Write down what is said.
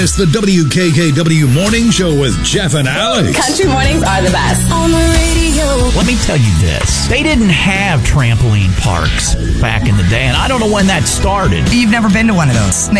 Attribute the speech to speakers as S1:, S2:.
S1: It's the WKKW Morning Show with Jeff and Alex.
S2: Country mornings are the best. On the radio.
S3: Let me tell you this. They didn't have trampoline parks back in the day, and I don't know when that started.
S4: You've never been to one of those.